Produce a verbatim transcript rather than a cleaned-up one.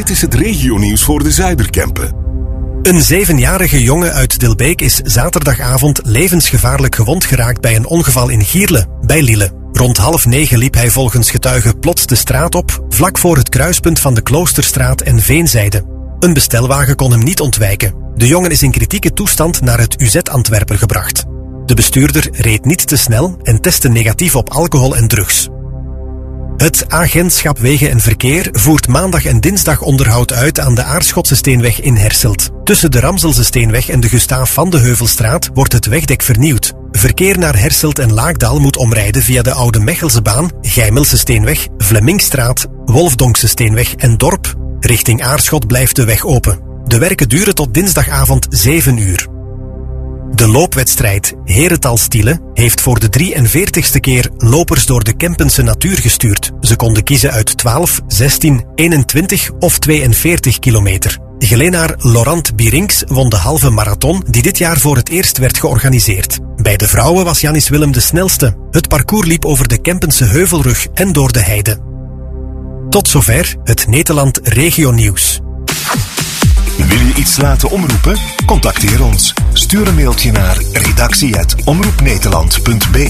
Dit is het regionieuws voor de Zuiderkempen. Een zevenjarige jongen uit Dilbeek is zaterdagavond levensgevaarlijk gewond geraakt bij een ongeval in Gierle, bij Lille. Rond half negen liep hij volgens getuigen plots de straat op, vlak voor het kruispunt van de Kloosterstraat en Veenzijde. Een bestelwagen kon hem niet ontwijken. De jongen is in kritieke toestand naar het U Z Antwerpen gebracht. De bestuurder reed niet te snel en testte negatief op alcohol en drugs. Het agentschap Wegen en Verkeer voert maandag en dinsdag onderhoud uit aan de Aarschotse Steenweg in Herselt. Tussen de Ramselse Steenweg en de Gustaaf van de Heuvelstraat wordt het wegdek vernieuwd. Verkeer naar Herselt en Laakdal moet omrijden via de Oude Mechelsebaan, Geimelse Steenweg, Vlemingstraat, Wolfdonkse Steenweg en Dorp. Richting Aarschot blijft de weg open. De werken duren tot dinsdagavond zeven uur. De loopwedstrijd Herental Stiele heeft voor de drieënveertigste keer lopers door de Kempense natuur gestuurd. Ze konden kiezen uit twaalf, zestien, eenentwintig of tweeënveertig kilometer. Gelenaar Laurent Birinks won de halve marathon die dit jaar voor het eerst werd georganiseerd. Bij de vrouwen was Janis Willem de snelste. Het parcours liep over de Kempense heuvelrug en door de heide. Tot zover het Nederland Regio Nieuws. Wil je iets laten omroepen? Contacteer ons. Stuur een mailtje naar redactie apenstaartje omroepnederland punt be.